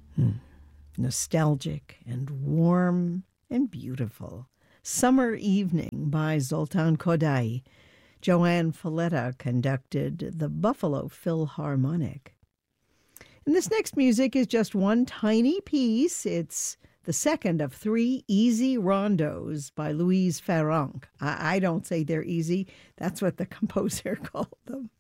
Nostalgic and warm and beautiful. Summer Evening by Zoltan Kodály. Joanne Falletta conducted the Buffalo Philharmonic. And this next music is just one tiny piece. It's the second of three easy rondos by Louise Farrenc. I don't say they're easy. That's what the composer called them.